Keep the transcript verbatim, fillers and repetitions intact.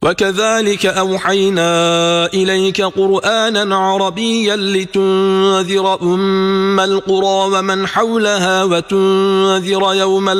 وكذلك أوحينا إليك قرآنا عربيا لتنذر أم القرى ومن حولها وتنذر يوم